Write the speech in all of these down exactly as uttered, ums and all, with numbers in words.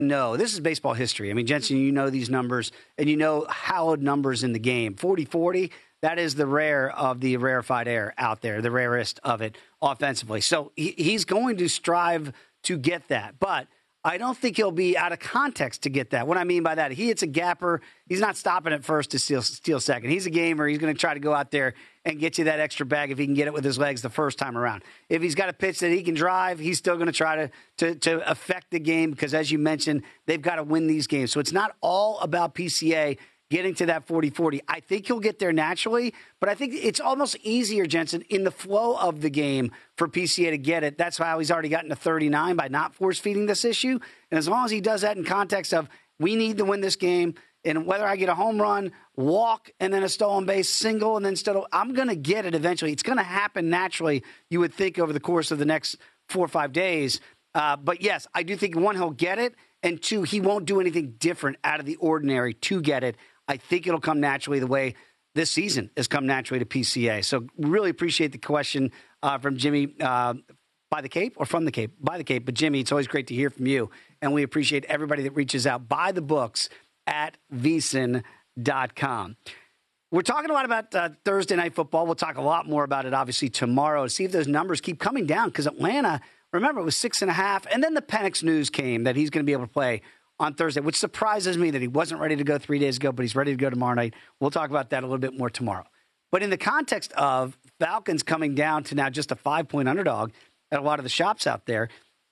No, this is baseball history. I mean, Jensen, you know these numbers, and you know hallowed numbers in the game. forty forty, that is the rare of the rarefied air out there, the rarest of it offensively. So he, he's going to strive to get that. But I don't think he'll be out of context to get that. What I mean by that, he hits a gapper. He's not stopping at first to steal, steal second. He's a gamer. He's going to try to go out there and get you that extra bag if he can get it with his legs the first time around. If he's got a pitch that he can drive, he's still going to try to, to, to affect the game because, as you mentioned, they've got to win these games. So it's not all about P C A getting to that forty forty. I think he'll get there naturally, but I think it's almost easier, Jensen, in the flow of the game for P C A to get it. That's how he's already gotten to thirty-nine by not force-feeding this issue. And as long as he does that in context of we need to win this game, and whether I get a home run, walk, and then a stolen base, single, and then still, I'm going to get it eventually. It's going to happen naturally, you would think, over the course of the next four or five days. Uh, but, yes, I do think, one, he'll get it, and two, he won't do anything different out of the ordinary to get it. I think it'll come naturally the way this season has come naturally to P C A. So really appreciate the question uh, from Jimmy uh, by the Cape or from the Cape? By the Cape. But, Jimmy, it's always great to hear from you. And we appreciate everybody that reaches out. Buy the books at V S I N dot com. We're talking a lot about uh, Thursday Night Football. We'll talk a lot more about it, obviously, tomorrow to see if those numbers keep coming down because Atlanta, remember, it was six and a half. And then the Penix news came that he's going to be able to play on Thursday, which surprises me that he wasn't ready to go three days ago, but he's ready to go tomorrow night. We'll talk about that a little bit more tomorrow. But in the context of Falcons coming down to now just a five-point underdog at a lot of the shops out there,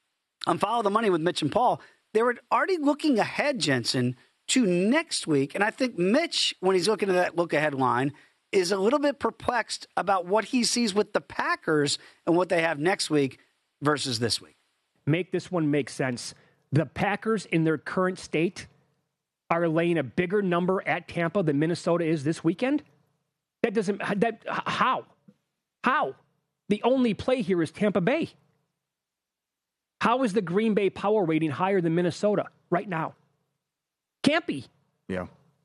on Follow the Money with Mitch and Paul, they were already looking ahead, Jensen, to next week. And I think Mitch, when he's looking at that look-ahead line, is a little bit perplexed about what he sees with the Packers and what they have next week versus this week. Make this one make sense. The Packers in their current state are laying a bigger number at Tampa than Minnesota is this weekend? That doesn't, that, how? How? The only play here is Tampa Bay. How is the Green Bay power rating higher than Minnesota right now? Can't be. Yeah.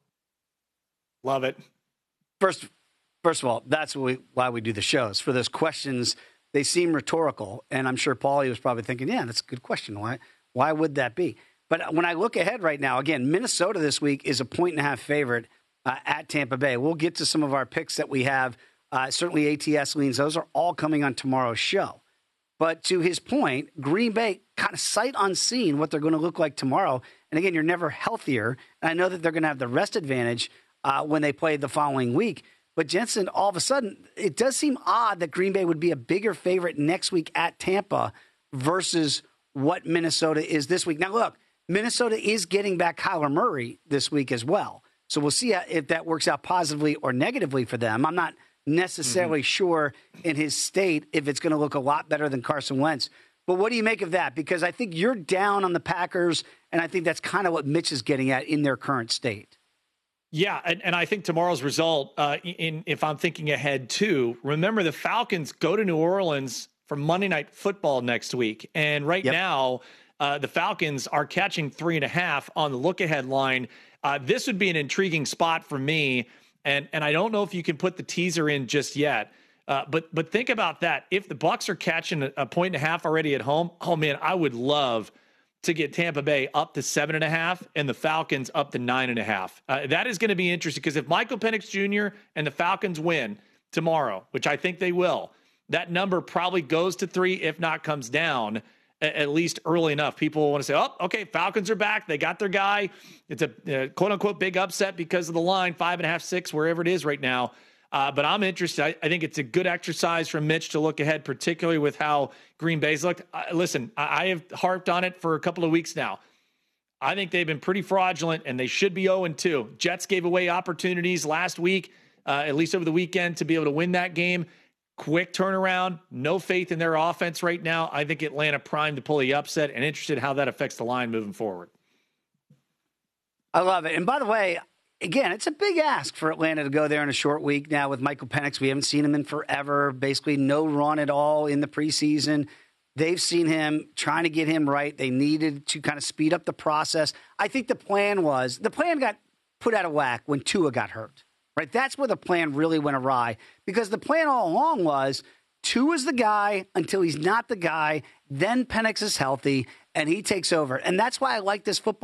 Love it. First, first of all, that's what we, why we do the shows. For those questions, they seem rhetorical. And I'm sure Paulie was probably thinking, yeah, that's a good question. Why? Why would that be? But when I look ahead right now, again, Minnesota this week is a point and a half favorite uh, at Tampa Bay. We'll get to some of our picks that we have. Uh, certainly A T S leans. Those are all coming on tomorrow's show. But to his point, Green Bay kind of sight unseen what they're going to look like tomorrow. And again, you're never healthier. And I know that they're going to have the rest advantage uh, when they play the following week. But Jensen, all of a sudden, it does seem odd that Green Bay would be a bigger favorite next week at Tampa versus what Minnesota is this week. Now, look, Minnesota is getting back Kyler Murray this week as well. So we'll see if that works out positively or negatively for them. I'm not necessarily mm-hmm. sure in his state if it's going to look a lot better than Carson Wentz. But what do you make of that? Because I think you're down on the Packers, and I think that's kind of what Mitch is getting at in their current state. Yeah, and, and I think tomorrow's result, uh, in if I'm thinking ahead too, remember the Falcons go to New Orleans for Monday Night Football next week. And right yep. now, uh, the Falcons are catching three and a half on the look-ahead line. Uh, this would be an intriguing spot for me. And and I don't know if you can put the teaser in just yet. Uh, but but think about that. If the Bucs are catching a, a point and a half already at home, oh, man, I would love to get Tampa Bay up to seven and a half and the Falcons up to nine and a half. Uh, that is going to be interesting because if Michael Penix Junior and the Falcons win tomorrow, which I think they will, that number probably goes to three, if not comes down, at least early enough. People want to say, oh, okay, Falcons are back. They got their guy. It's a uh, quote-unquote big upset because of the line, five and a half, six, wherever it is right now. Uh, but I'm interested. I, I think it's a good exercise from Mitch to look ahead, particularly with how Green Bay's looked. Uh, listen, I, I have harped on it for a couple of weeks now. I think they've been pretty fraudulent, and they should be oh and two. Jets gave away opportunities last week, uh, at least over the weekend, to be able to win that game. Quick turnaround, no faith in their offense right now. I think Atlanta primed to pull the upset, and interested how that affects the line moving forward. I love it. And by the way, again, it's a big ask for Atlanta to go there in a short week now with Michael Penix. We haven't seen him in forever, basically no run at all in the preseason. They've seen him trying to get him right. They needed to kind of speed up the process. I think the plan was, the plan got put out of whack when Tua got hurt. Right, that's where the plan really went awry, because the plan all along was Tua is the guy until he's not the guy. Then Penix is healthy, and he takes over. And that's why I like this football